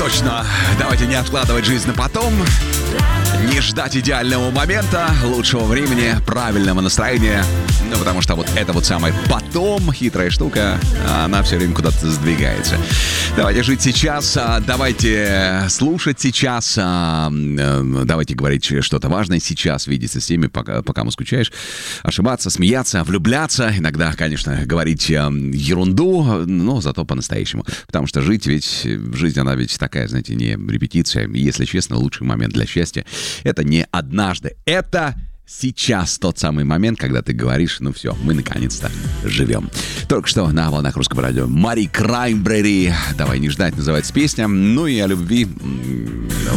точно. Давайте не откладывать жизнь на потом. Не ждать идеального момента, лучшего времени, правильного настроения. Ну, потому что вот это вот самое потом, хитрая штука, она все время куда-то сдвигается. Давайте жить сейчас, давайте слушать сейчас, давайте говорить что-то важное сейчас, видеться с теми, пока мы скучаешь, ошибаться, смеяться, влюбляться, иногда, конечно, говорить ерунду, но зато по-настоящему. Потому что жизнь, она ведь такая, знаете, не репетиция. И, если честно, лучший момент для счастья — это не однажды, это сейчас тот самый момент, когда ты говоришь: ну все, мы наконец-то живем. Только что на волнах Русского радио Мари Краймбрери «Давай не ждать» называется песня. Ну и о любви